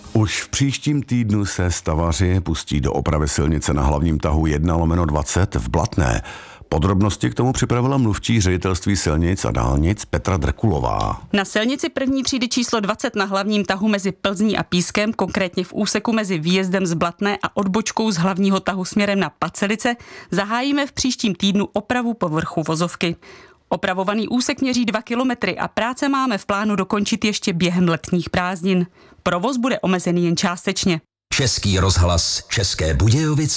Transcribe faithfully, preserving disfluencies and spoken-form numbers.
Už v příštím týdnu se stavaři pustí do opravy silnice na hlavním tahu jedna lomeno dvacet v Blatné. Podrobnosti k tomu připravila mluvčí ředitelství silnic a dálnic Petra Drkulová. Na silnici první třídy číslo dvacet na hlavním tahu mezi Plzní a Pískem, konkrétně v úseku mezi výjezdem z Blatné a odbočkou z hlavního tahu směrem na Pacelice, zahájíme v příštím týdnu opravu povrchu vozovky. Opravovaný úsek měří dva kilometry a práce máme v plánu dokončit ještě během letních prázdnin. Provoz bude omezený jen částečně. Český rozhlas České Budějovice.